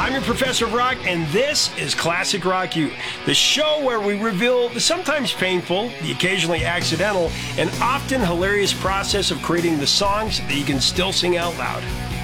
I'm your professor of rock, and this is Classic Rock U, the show where we reveal the sometimes painful, the occasionally accidental, and often hilarious process of creating the songs that you can still sing out loud.